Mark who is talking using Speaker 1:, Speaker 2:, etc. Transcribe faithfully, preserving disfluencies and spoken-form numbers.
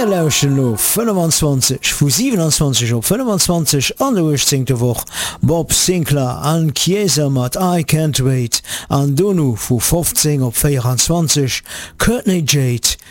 Speaker 1: lauschen lo fünfundzwanzig vu siebenundzwanzig op fünfundzwanzig an der achtzehnte Woch Bob Sinclair an Chiesa mat I Can't Wait an Donu vu fünfzehn op vierundzwanzig Courtney Jade